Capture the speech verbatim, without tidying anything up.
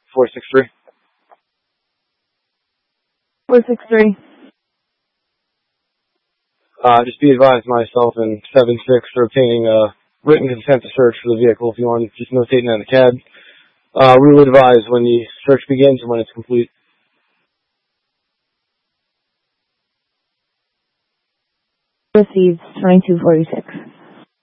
four six three. four six three. Uh, just be advised myself and seven six are obtaining uh, written consent to search for the vehicle. If you want, just notating that in the C A D. Uh, we will advise when the search begins and when it's complete. Received twenty-two forty-six.